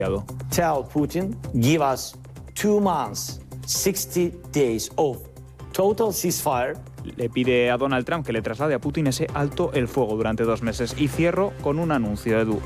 Tell Putin, give us 2 months, 60 days of total ceasefire. Le pide a Donald Trump que le traslade a Putin ese alto el fuego durante 2 meses. Y cierro con un anuncio, Edu.